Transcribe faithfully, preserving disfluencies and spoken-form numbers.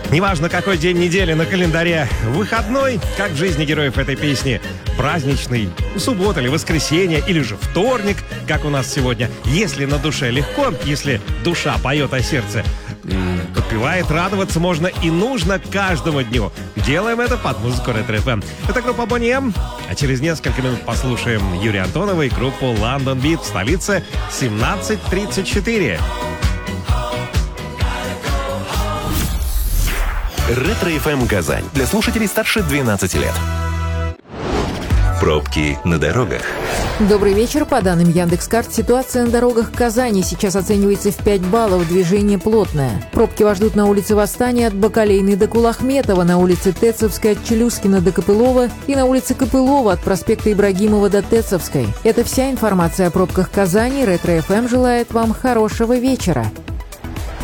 Неважно, какой день недели на календаре, выходной, как в жизни героев этой песни, праздничный, суббота или воскресенье, или же вторник, как у нас сегодня. Если на душе легко, если душа поет, а сердце подпевает, радоваться можно и нужно каждому дню. Делаем это под музыку Ретро эф эм. Это группа Boney M, а через несколько минут послушаем Юрия Антонова и группу London Beat в столице семнадцать тридцать четыре. Ретро эф эм Казань для слушателей старше двенадцати лет. Пробки на дорогах. Добрый вечер. По данным Яндекс.Карт, ситуация на дорогах Казани сейчас оценивается в пять баллов, движение плотное. Пробки вас ждут на улице Восстания от Бакалейной до Кулахметова, на улице Тецовской от Челюскина до Копылова и на улице Копылова от проспекта Ибрагимова до Тецовской. Это вся информация о пробках Казани. Ретро эф эм желает вам хорошего вечера.